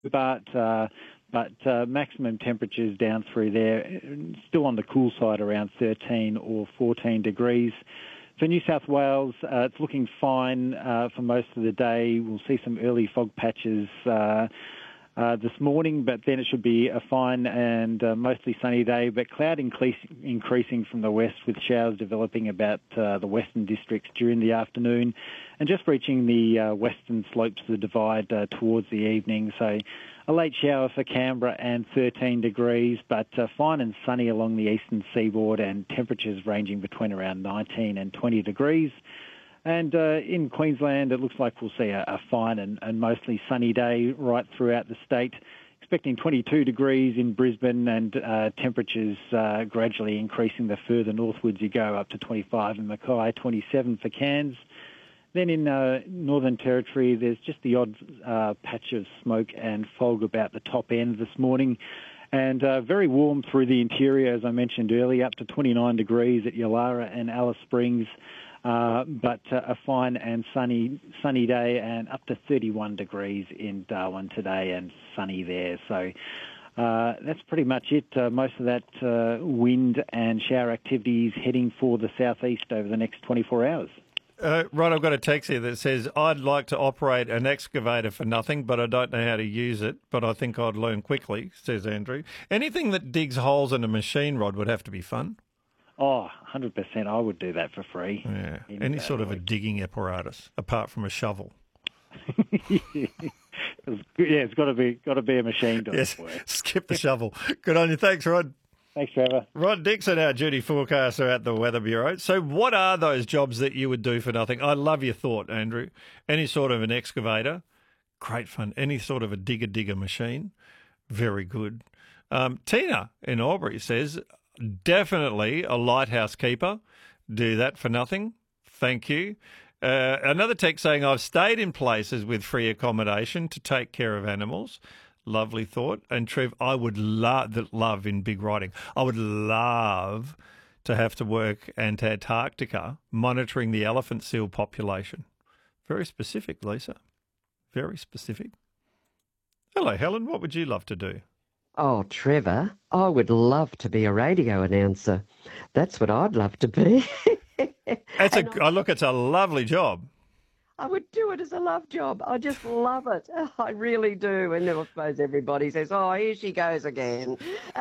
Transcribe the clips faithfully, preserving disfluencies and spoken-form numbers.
but uh, but uh, maximum temperatures down through there, still on the cool side, around thirteen or fourteen degrees. For New South Wales, uh, it's looking fine uh, for most of the day. We'll see some early fog patches uh, uh, this morning, but then it should be a fine and uh, mostly sunny day, but cloud increase, increasing from the west with showers developing about uh, the western districts during the afternoon and just reaching the uh, western slopes of the divide uh, towards the evening. So a late shower for Canberra and thirteen degrees, but uh, fine and sunny along the eastern seaboard and temperatures ranging between around nineteen and twenty degrees. And uh, in Queensland, it looks like we'll see a, a fine and, and mostly sunny day right throughout the state. Expecting twenty-two degrees in Brisbane and uh, temperatures uh, gradually increasing the further northwards you go, up to twenty-five in Mackay, twenty-seven for Cairns. Then in uh, Northern Territory, there's just the odd uh, patch of smoke and fog about the top end this morning. And uh, very warm through the interior, as I mentioned earlier, up to twenty-nine degrees at Yulara and Alice Springs. Uh, but uh, a fine and sunny sunny day, and up to thirty-one degrees in Darwin today and sunny there. So uh, that's pretty much it. Uh, most of that uh, wind and shower activities heading for the southeast over the next twenty-four hours. Uh, Rod, I've got a text here that says, I'd like to operate an excavator for nothing, but I don't know how to use it, but I think I'd learn quickly, says Andrew. Anything that digs holes in a machine, Rod, would have to be fun. Oh, one hundred percent. I would do that for free. Yeah, any, any sort of a digging apparatus, apart from a shovel. Yeah, it's got to be got to be a machine to yes, work. Skip the shovel. Good on you. Thanks, Rod. Thanks, Trevor. Rod Dixon, our duty forecaster at the Weather Bureau. So what are those jobs that you would do for nothing? I love your thought, Andrew. Any sort of an excavator, great fun. Any sort of a digger-digger machine, very good. Um, Tina in Albury says, definitely a lighthouse keeper. Do that for nothing. Thank you. Uh, another text saying, I've stayed in places with free accommodation to take care of animals. Lovely thought. And Trev, I would love, love in big writing, I would love to have to work at Antarctica monitoring the elephant seal population. Very specific, Lisa. Very specific. Hello, Helen. What would you love to do? Oh, Trevor, I would love to be a radio announcer. That's what I'd love to be. It's a, I, look, it's a lovely job. I would do it as a love job. I just love it. I really do. And I suppose everybody says, oh, here she goes again.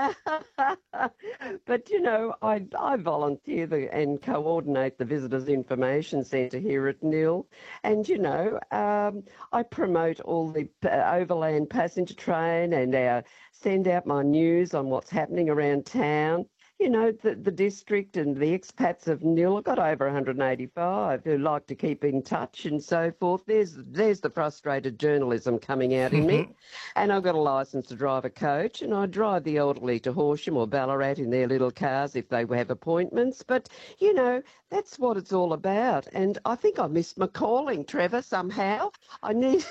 But, you know, I, I volunteer the, and coordinate the Visitors Information Centre here at N I L. And, you know, um, I promote all the uh, overland passenger train and uh, send out my news on what's happening around town. You know, the, the district and the expats of N I L, I've got over one hundred eighty-five who like to keep in touch and so forth. There's there's the frustrated journalism coming out in me. And I've got a licence to drive a coach, and I drive the elderly to Horsham or Ballarat in their little cars if they have appointments. But, you know, that's what it's all about. And I think I missed my calling, Trevor, somehow. I need...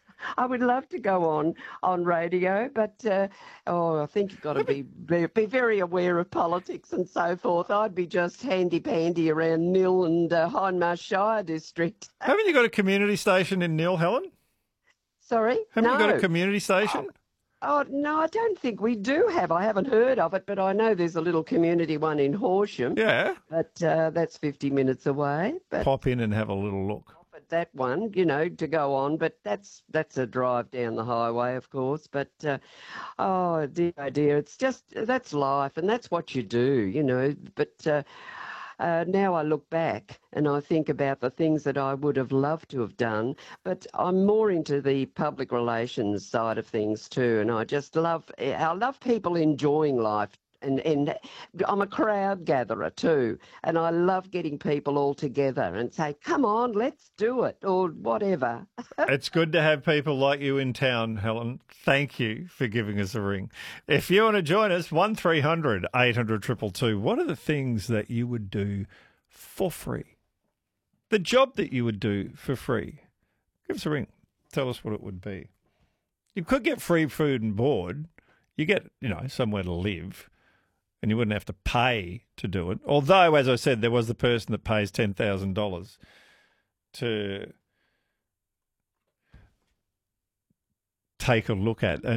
I would love to go on on radio, but uh, oh, I think you've got to be, be be very aware of politics and so forth. I'd be just handy-pandy around N I L and uh, Hindmarsh Shire district. Haven't you got a community station in N I L, Helen? Sorry? Haven't no. you got a community station? Oh, oh, no, I don't think we do have. I haven't heard of it, but I know there's a little community one in Horsham. Yeah. But uh, that's fifty minutes away. But pop in and have a little look. That one, you know, to go on, but that's that's a drive down the highway, of course. But uh, oh dear, oh dear, it's just that's life, and that's what you do, you know. But uh, uh, now I look back and I think about the things that I would have loved to have done. But I'm more into the public relations side of things too, and I just love I love people enjoying life. And, and I'm a crowd gatherer too, and I love getting people all together and say, come on, let's do it, or whatever. It's good to have people like you in town, Helen. Thank you for giving us a ring. If you want to join us, one three hundred eight hundred two two two. What are the things that you would do for free? The job that you would do for free. Give us a ring. Tell us what it would be. You could get free food and board. You get, you know, somewhere to live. And you wouldn't have to pay to do it. Although, as I said, there was the person that pays ten thousand dollars to take a look at.